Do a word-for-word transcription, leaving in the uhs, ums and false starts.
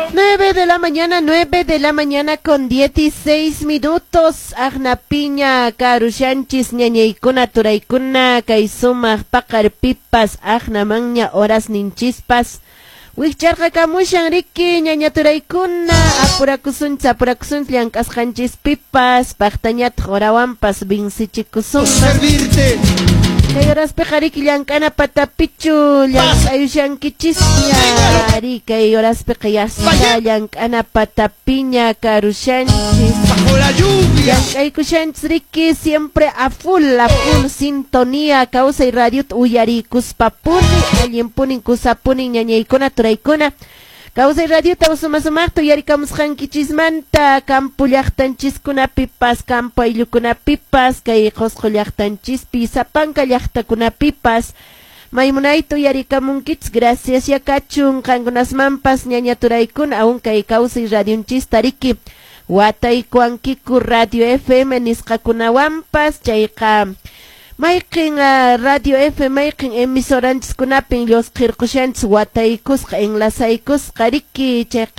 Nueve de la mañana, nueve de la mañana con dieciséis minutos. Agna piña, karushanchis, ñañaykuna, turaykuna, kay sumaq paqar pipas, agna maña, horas ninchispas. Wikcharqa kamushan riki, ñaña turaykuna, apurakusuncha, apurakusun, llank'asqanchis pipas, paqtañat, horawanpas, vinsichikusun. Servirte. Kay horas peqariki llank'ana patapichu, llank'ayushankichisya, ari kay horas peqayasqa, llank'ana patapiña, karushanchis. Bajo la lluvia. Llank'aykushanchis riki siempre a full, a full sintonía, causa y radio uyaricuspapuni, allimpuni, kusapuni, ñañaykuna, turaykuna. Causa y radio tawsumasumaqta uyarikamusqankichismanta, campo llaqtanchiskunapipas, campo ayllukunapipas, kay qusqu llaqtanchispi, sapanka llaqtakunapipas, maymunayta uyarikamunkich, gracias yakachun, qankunasmanpas ñaña turaykuna, aún kay causa y radionchista riki, wataykuankiku radio F M nisqakunawanpas, chayqa, mayqin uh, radio F M, mayqin emisoranchis kunapin los qirqushanchis wataykusqa enlasaykusqa riki, chay